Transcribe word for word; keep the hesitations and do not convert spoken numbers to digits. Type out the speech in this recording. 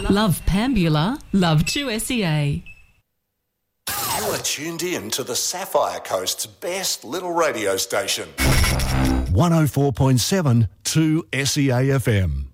Love Pambula, love two S E A. You are tuned in to the Sapphire Coast's best little radio station. one oh four point seven two S E A F M.